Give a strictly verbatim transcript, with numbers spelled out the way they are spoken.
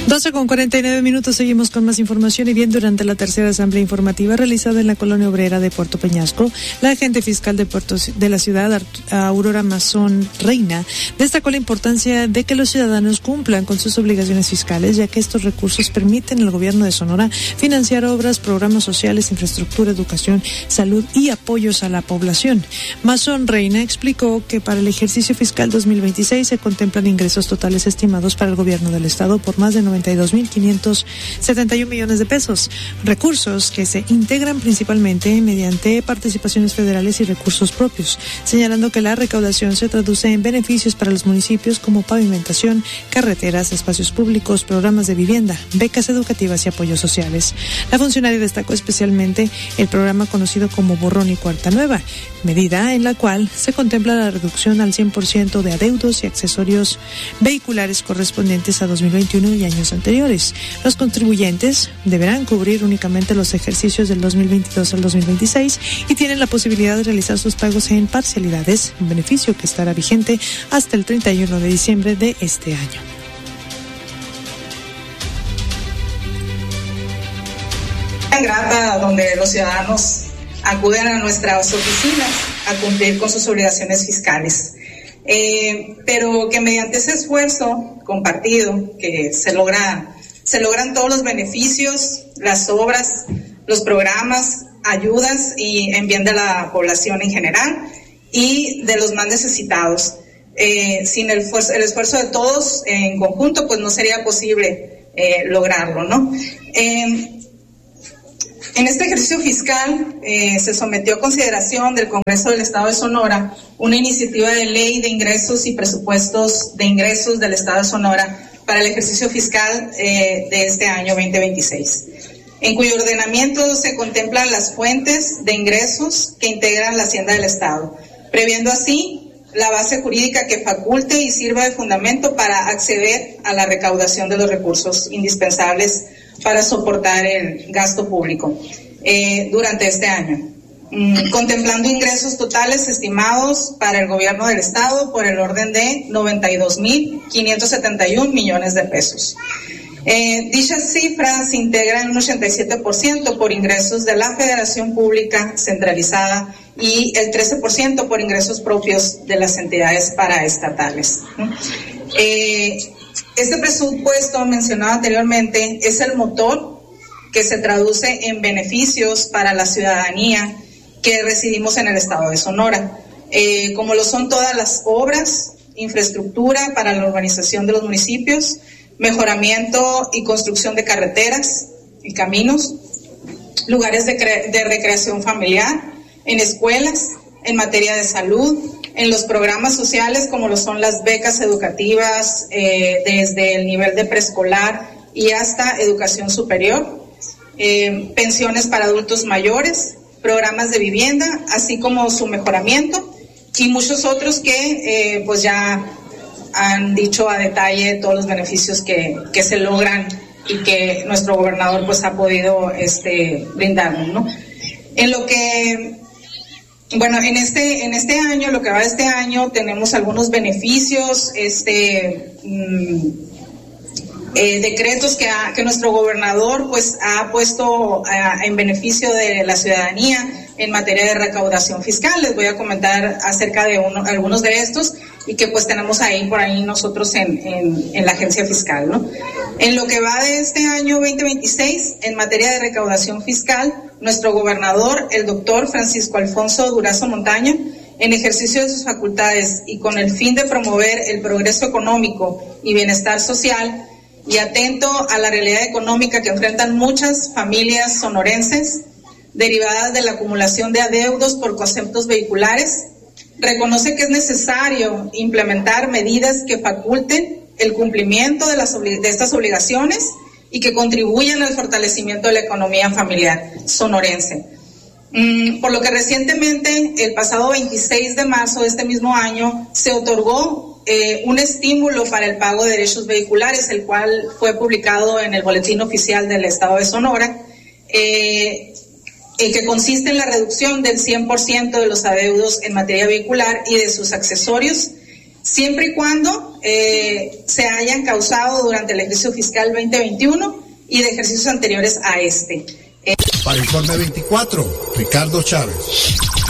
doce con cuarenta y nueve minutos, seguimos con más información. Y bien, durante la tercera asamblea informativa realizada en la colonia obrera de Puerto Peñasco, la agente fiscal de Puerto de la ciudad, Aurora Mazón Reina, destacó la importancia de que los ciudadanos cumplan con sus obligaciones fiscales, ya que estos recursos permiten al gobierno de Sonora financiar obras, programas sociales, infraestructura, educación, salud y apoyos a la población. Mazón Reina explicó que para el ejercicio fiscal dos mil veintiséis se contemplan ingresos totales estimados para el gobierno del estado por más de noventa y dos mil quinientos setenta y un millones de pesos, recursos que se integran principalmente mediante participaciones federales y recursos propios, señalando que la recaudación se traduce en beneficios para los municipios como pavimentación, carreteras, espacios públicos, programas de vivienda, becas educativas y apoyos sociales. La funcionaria destacó especialmente el programa conocido como Borrón y Cuarta Nueva, medida en la cual se contempla la reducción al cien por ciento de adeudos y accesorios vehiculares correspondientes a dos mil veintiuno y años anteriores. Los contribuyentes deberán cubrir únicamente los ejercicios del dos mil veintidós al dos mil veintiséis y tienen la posibilidad de realizar sus pagos en parcialidades, un beneficio que estará vigente hasta el treinta y uno de diciembre de este año. Grata donde los ciudadanos acuden a nuestras oficinas a cumplir con sus obligaciones fiscales. Eh, pero que mediante ese esfuerzo compartido que se logra, se logran todos los beneficios, las obras, los programas, ayudas y en bien de la población en general y de los más necesitados. Eh, sin el esfuerzo, el esfuerzo de todos en conjunto, pues no sería posible eh, lograrlo, ¿no? Eh, En este ejercicio fiscal eh, se sometió a consideración del Congreso del Estado de Sonora una iniciativa de ley de ingresos y presupuestos de ingresos del Estado de Sonora para el ejercicio fiscal eh, de este año veinte veintiséis, en cuyo ordenamiento se contemplan las fuentes de ingresos que integran la Hacienda del Estado, previendo así la base jurídica que faculte y sirva de fundamento para acceder a la recaudación de los recursos indispensables para soportar el gasto público eh, durante este año, mm, contemplando ingresos totales estimados para el gobierno del estado por el orden de noventa y dos mil quinientos setenta y un millones de pesos. Eh, dichas cifras se integran en un ochenta y siete por ciento por ingresos de la Federación Pública Centralizada y el trece por ciento por ingresos propios de las entidades paraestatales. Eh, Este presupuesto mencionado anteriormente es el motor que se traduce en beneficios para la ciudadanía que residimos en el estado de Sonora, eh, como lo son todas las obras, infraestructura para la urbanización de los municipios, mejoramiento y construcción de carreteras y caminos, lugares de, cre- de recreación familiar, en escuelas, en materia de salud, en los programas sociales como lo son las becas educativas eh, desde el nivel de preescolar y hasta educación superior, eh, pensiones para adultos mayores, programas de vivienda, así como su mejoramiento y muchos otros que eh, pues ya han dicho a detalle todos los beneficios que, que se logran y que nuestro gobernador pues ha podido este, brindarnos, ¿no? En lo que Bueno, en este en este año, lo que va de este año, tenemos algunos beneficios, este mmm, eh, decretos que, ha, que nuestro gobernador pues ha puesto a, en beneficio de la ciudadanía en materia de recaudación fiscal. Les voy a comentar acerca de uno, algunos de estos y que pues tenemos ahí por ahí nosotros en, en, en la agencia fiscal, ¿no? En lo que va de este año veinte veintiséis, en materia de recaudación fiscal, nuestro gobernador, el doctor Francisco Alfonso Durazo Montaño, en ejercicio de sus facultades y con el fin de promover el progreso económico y bienestar social y atento a la realidad económica que enfrentan muchas familias sonorenses derivadas de la acumulación de adeudos por conceptos vehiculares, reconoce que es necesario implementar medidas que faculten el cumplimiento de, las obli- de estas obligaciones y que contribuyan al fortalecimiento de la economía familiar sonorense. Mm, por lo que recientemente, el pasado veintiséis de marzo de este mismo año, se otorgó eh, un estímulo para el pago de derechos vehiculares, el cual fue publicado en el Boletín Oficial del Estado de Sonora, eh, el que consiste en la reducción del cien por ciento de los adeudos en materia vehicular y de sus accesorios, siempre y cuando eh, se hayan causado durante el ejercicio fiscal veinte veintiuno y de ejercicios anteriores a este. Para Informe veinticuatro, Ricardo Chávez.